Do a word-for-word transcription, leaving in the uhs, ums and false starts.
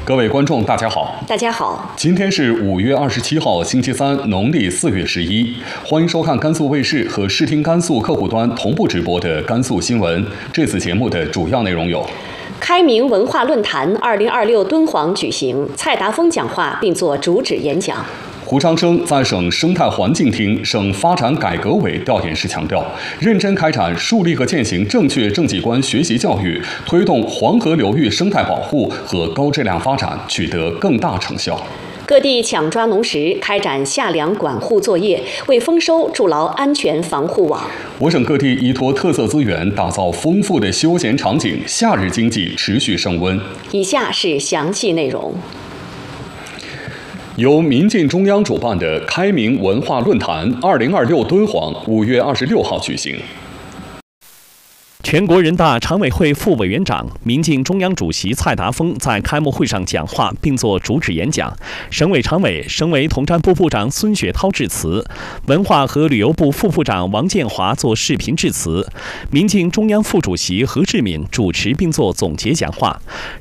各位观众，大家好！ 大家好， 今天是五月二十七号，星期三，农历四月十一。欢迎收看甘肃卫视和视听甘肃客户端同步直播的甘肃新闻。这次节目的主要内容有： 开明文化论坛二零二六敦煌举行，蔡达峰讲话并作主旨演讲。 胡长生在省生态环境厅省发展改革委调研时强调，认真开展树立和践行正确政绩观学习教育，推动黄河流域生态保护和高质量发展取得更大成效。 各地抢抓农时，开展夏粮管护作业，为丰收筑牢安全防护网。 我省各地依托特色资源，打造丰富的休闲场景，夏日经济持续升温。 以下是详细内容。 由民进中央主办的开明文化论坛二零二六敦煌五月二十六号举行。 全国人大常委会副委员长、民进中央主席蔡达峰在开幕会上讲话并作主旨演讲，省委常委、省委统战部部长孙雪涛致辞，文化和旅游部副部长王建华作视频致辞，民进中央副主席何志敏主持并作总结讲话，